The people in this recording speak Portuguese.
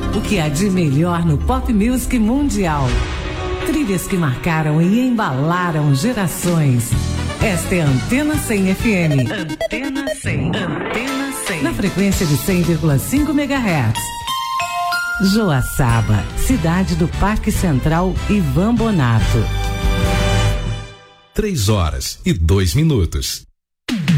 O que há de melhor no pop music mundial. Trilhas que marcaram e embalaram gerações. Esta é a Antena 100 FM. Antena 100. Antena 100. Na frequência de 100,5 MHz. Joaçaba, cidade do Parque Central Ivan Bonato. 3 horas e 2 minutos.